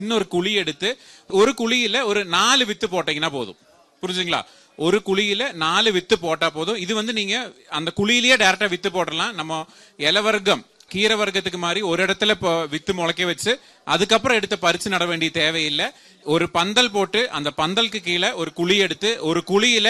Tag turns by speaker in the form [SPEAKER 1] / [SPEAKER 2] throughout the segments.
[SPEAKER 1] இன்னொரு குழி எடுத்து ஒரு குழியில ஒரு 4 வித்து போட்டீங்கன்னா போதும். புரிஞ்சுங்களா? ஒரு குழியில 4 வித்து போட்டா போதும். இது வந்து நீங்க அந்த குழியிலேயே டைரக்டா வித்து போடலாம். நம்ம இலவர்க்கம் கீரை வர்க்கத்துக்கு மாதிரி ஒரு இடத்துல வித்து முளைக்க வச்சு அதுக்கப்புறம் எடுத்து பறிச்சு நட வேண்டிய தேவையில்லை. ஒரு பந்தல் போட்டு அந்த பந்தலுக்கு கீழே ஒரு குழி எடுத்து ஒரு குழியில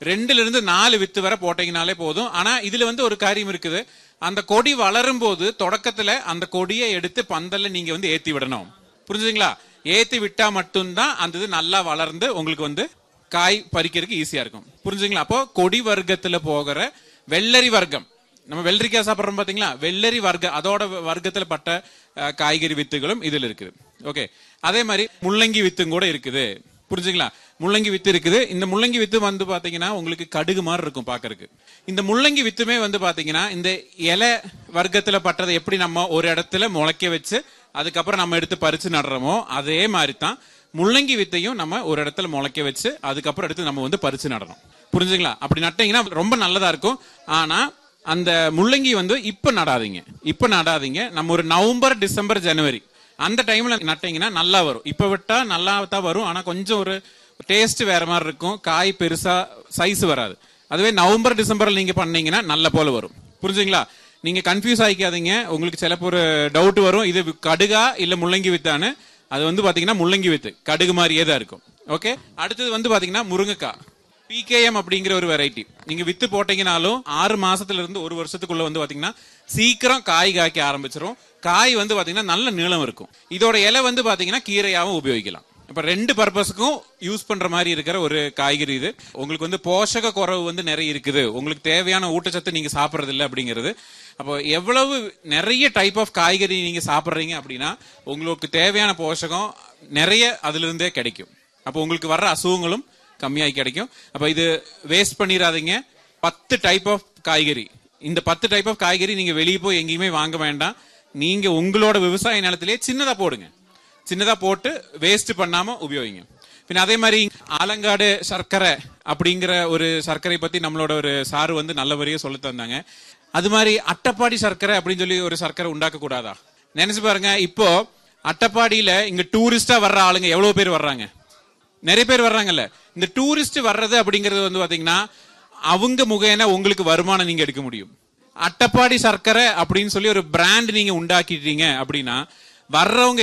[SPEAKER 1] 2-4 வித்து வரை போட்டீங்கனாலே போதும். ஆனா இதுல வந்து ஒரு காரியம் இருக்குது. அந்த கொடி வளரும் போது தொடக்கத்துல அந்த கொடியை எடுத்து பந்தல்ல நீங்க வந்து ஏத்தி விடணும். புரிஞ்சுங்களா? ஏத்தி விட்டா மட்டும்தான் அந்த இது நல்லா வளர்ந்து உங்களுக்கு வந்து காய் பறிக்கிறதுக்கு ஈஸியா இருக்கும். புரிஞ்சுங்களா? அப்போ கொடி வர்க்கத்துல போகிற வெள்ளரி வர்க்கம், நம்ம வெள்ளரிக்காய் சாப்பிடுறோம் பாத்தீங்களா, வெள்ளரி வர்க்கம் அதோட வர்க்கத்துல பட்ட காய்கறி வித்துகளும் இதுல இருக்குது. ஓகே, அதே மாதிரி முள்ளங்கி வித்தும் கூட இருக்குது. புரிஞ்சுங்களா? முள்ளங்கி வித்து இருக்குது. இந்த முள்ளங்கி வித்து வந்து பாத்தீங்கன்னா உங்களுக்கு கடுகு மாதிரி இருக்கும் பாக்குறதுக்கு. இந்த முள்ளங்கி வித்துமே வந்து பாத்தீங்கன்னா இந்த இலை வர்க்கத்துல பட்டதை எப்படி நம்ம ஒரு இடத்துல முளைக்க வச்சு அதுக்கப்புறம் நம்ம எடுத்து பறிச்சு நடுறோமோ அதே மாதிரி தான் முள்ளங்கி வித்தையும் நம்ம ஒரு இடத்துல முளைக்க வச்சு அதுக்கப்புறம் எடுத்து நம்ம வந்து பறிச்சு நடணும். புரிஞ்சுங்களா? அப்படி நட்டீங்கன்னா ரொம்ப நல்லதா இருக்கும். ஆனா அந்த முள்ளங்கி வந்து இப்ப நடாதீங்க. நம்ம ஒரு நவம்பர், டிசம்பர், ஜனவரி அந்த டைம்ல நட்டீங்கன்னா நல்லா வரும். இப்ப விட்டா நல்லா தான் வரும். ஆனா கொஞ்சம் ஒரு டேஸ்ட் வேற மாதிரி இருக்கும். காய் பெருசா சைஸ் வராது. அதுவே நவம்பர், டிசம்பர்ல நீங்க பண்ணீங்கன்னா நல்ல போல வரும். புரிஞ்சுங்களா? நீங்க கன்ஃபியூஸ் ஆகிக்காதீங்க. உங்களுக்கு சிலப்போ ஒரு டவுட் வரும், இது கடுகா இல்ல முள்ளங்கி வித்தான்னு. அது வந்து பாத்தீங்கன்னா முள்ளங்கி வித்து கடுகு மாதிரியே தான் இருக்கும். ஓகே, அடுத்தது வந்து பாத்தீங்கன்னா முருங்கைக்காய் PKM அப்படிங்கிற ஒரு வெரைட்டி. நீங்க வித்து போட்டீங்கன்னாலும் 6 மாசத்துல இருந்து 1 வருஷத்துக்குள்ள வந்து பாத்தீங்கன்னா சீக்கிரம் காய் காய்க்க ஆரம்பிச்சிடும். காய் வந்து பாத்தீங்கன்னா நல்ல நீளம் இருக்கும். இதோட இலை வந்து பாத்தீங்கன்னா கீரையாவும் உபயோகிக்கலாம். இப்ப 2 பர்பஸ்க்கும் யூஸ் பண்ற மாதிரி இருக்கிற ஒரு காய்கறி இது. உங்களுக்கு வந்து போஷக குறைவு வந்து நிறைய இருக்குது, உங்களுக்கு தேவையான ஊட்டச்சத்து நீங்க சாப்பிடறது இல்லை அப்படிங்கிறது. அப்போ எவ்வளவு நிறைய டைப் ஆஃப் காய்கறி நீங்க சாப்பிடுறீங்க அப்படின்னா உங்களுக்கு தேவையான போஷகம் நிறைய அதுல இருந்தே கிடைக்கும். அப்போ உங்களுக்கு வர்ற அசுகங்களும் கம்மியாகி கிடைக்கும். அப்ப இது வேஸ்ட் பண்ணிடாதீங்க. 10 டைப் ஆஃப் காய்கறி, இந்த 10 டைப் ஆஃப் காய்கறி நீங்க வெளியே போய் எங்கேயுமே வாங்க வேண்டாம். நீங்க உங்களோட விவசாய நிலத்திலேயே சின்னதா போடுங்க. சின்னதா போட்டு வேஸ்ட் பண்ணாம உபயோகிங்க. பின்ன அதே மாதிரி ஆலங்காடு சர்க்கரை அப்படிங்கிற ஒரு சர்க்கரை பத்தி நம்மளோட ஒரு சாரு வந்து நல்லபடியா சொல்லி தந்தாங்க. அது மாதிரி அட்டப்பாடி சர்க்கரை அப்படின்னு சொல்லி ஒரு சர்க்கரை உண்டாக்க கூடாதா? நினைச்சு பாருங்க. இப்போ அட்டப்பாடியில இங்க டூரிஸ்டா வர்ற ஆளுங்க எவ்வளவு பேர் வர்றாங்க? நிறைய பேர் வர்றாங்கல்ல. இந்த டூரிஸ்ட் வர்றது அப்படிங்கிறது வந்து பாத்தீங்கன்னா அவங்க முகேன உங்களுக்கு வருமானம் நீங்க எடுக்க முடியும். அட்டப்பாடி சர்க்கரை அப்படின்னு சொல்லி ஒரு பிராண்ட் நீங்க உண்டாக்கிட்டீங்க அப்படின்னா வர்றவங்க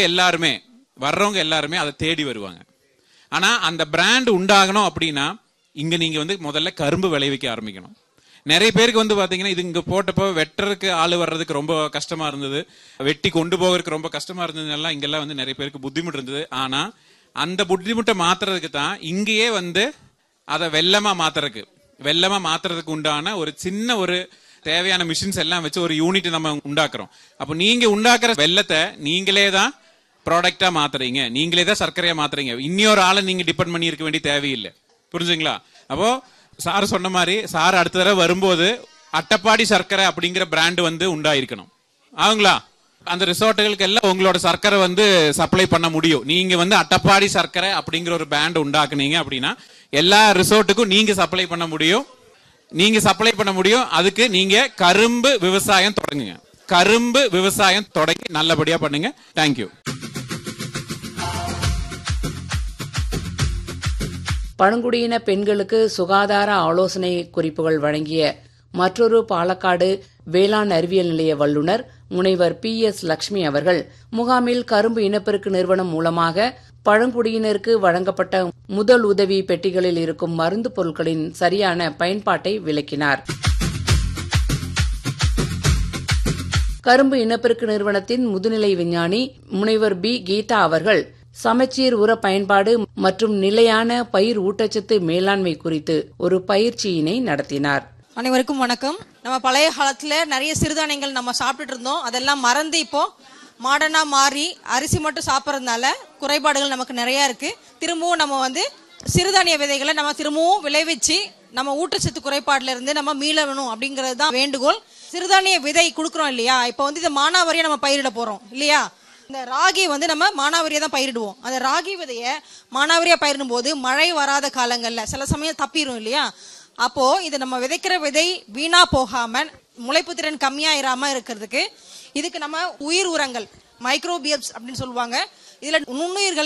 [SPEAKER 1] எல்லாருமே அதை தேடி வருவாங்க. ஆனா அந்த பிராண்ட் உண்டாகணும் அப்படின்னா இங்க நீங்க வந்து முதல்ல கரும்பு விளைவிக்க ஆரம்பிக்கணும். நிறைய பேருக்கு வந்து பாத்தீங்கன்னா இது இங்க போட்டப்போ வெட்டுறதுக்கு ஆளு வர்றதுக்கு ரொம்ப கஷ்டமா இருந்தது, வெட்டி கொண்டு போகிறதுக்கு ரொம்ப கஷ்டமா இருந்ததுனால இங்கெல்லாம் வந்து நிறைய பேருக்கு புத்திமுட்டு இருந்தது. ஆனா அந்த புத்திமுட்டை மாத்துறதுக்கு தான் இங்கேயே வந்து அதை வெள்ளமா மாத்துறதுக்கு உண்டான ஒரு சின்ன ஒரு தேவையான மிஷின்ஸ் எல்லாம் வச்சு ஒரு யூனிட் நம்ம உண்டாக்குறோம். அப்போ நீங்க உண்டாக்குற வெள்ளத்தை நீங்களே தான் ப்ராடக்டா மாத்துறீங்க, நீங்களே தான் சர்க்கரையா மாத்துறீங்க. இன்னொரு ஆளை நீங்க டிபெண்ட் பண்ணி இருக்க வேண்டிய தேவையில்லை. புரிஞ்சுங்களா? அப்போ சார் சொன்ன மாதிரி சார் அடுத்த தடவை வரும்போது அட்டப்பாடி சர்க்கரை அப்படிங்கிற பிராண்ட் வந்து உண்டாயிருக்கணும். ஆகுங்களா? அந்த ரிசார்ட்டுகளுக்கு எல்லாம் உங்களோட சர்க்கரை வந்து சப்ளை பண்ண முடியும். நீங்க வந்து அட்டப்பாடி சர்க்கரை அப்படிங்கிற ஒரு பிராண்ட் உண்டாக்குனீங்க அப்படின்னா எல்லா ரிசார்ட்டுக்கும் நீங்க சப்ளை பண்ண முடியும். அதுக்கு நீங்க கரும்பு விவசாயம் தொடங்குங்க. கரும்பு விவசாயம் தொடங்கி நல்லபடியா பண்ணுங்க. தேங்க்யூ.
[SPEAKER 2] பழங்குடியின பெண்களுக்கு சுகாதார ஆலோசனை குறிப்புகள் வழங்கிய மற்றொரு பாலக்காடு வேளாண் அறிவியல் நிலைய வல்லுநர் முனைவர் PS லட்சுமி அவர்கள் முகாமில் கரும்பு இனப்பெருக்கு நிறுவனம் மூலமாக பழங்குடியினருக்கு வழங்கப்பட்ட முதல் உதவி பெட்டிகளில் இருக்கும் மருந்து பொருட்களின் சரியான பயன்பாட்டை விளக்கினார். கரும்பு இனப்பெருக்கு நிறுவனத்தின் முதுநிலை விஞ்ஞானி முனைவர் B கீதா அவர்கள் சமச்சீர் உர பயன்பாடு மற்றும் நிலையான பயிர் ஊட்டச்சத்து மேலாண்மை குறித்து ஒரு பயிற்சியினை நடத்தினார்.
[SPEAKER 3] அனைவருக்கும் வணக்கம். நம்ம பழைய காலத்துல நிறைய சிறுதானியங்கள் நம்ம சாப்பிட்டுட்டு இருந்தோம். அதெல்லாம் மறந்து இப்போ மாடர்னா மாறி அரிசி மட்டும் சாப்பிட்றதுனால குறைபாடுகள் நமக்கு நிறைய இருக்கு. திரும்பவும் நம்ம வந்து சிறுதானிய விதைகளை நம்ம திரும்பவும் விளைவிச்சு நம்ம ஊட்டச்சத்து குறைபாடுல இருந்து நம்ம மீளணும் அப்படிங்கிறது தான் வேண்டுகோள். சிறுதானிய விதை கொடுக்குறோம் இல்லையா, இப்போ வந்து இதை மானாவாரியா நம்ம பயிரிட போறோம் இல்லையா. இந்த ராகி வந்து நம்ம மானாவாரியா தான் பயிரிடுவோம். அந்த ராகி விதைய மானாவாரியா பயிரிடும் போது மழை வராத காலங்கள்ல சில சமயம் தப்பிடும் இல்லையா. அப்போ இது நம்ம விதைக்கிற விதை வீணா போகாம முளைப்பு திறன் கம்மியாயிராம இருக்கிறதுக்கு இதுக்கு நம்ம உயிர் உரங்கள் மைக்ரோபியல்ஸ் அப்படின்னு சொல்லுவாங்க, இதுல நுண்ணுயிர்கள்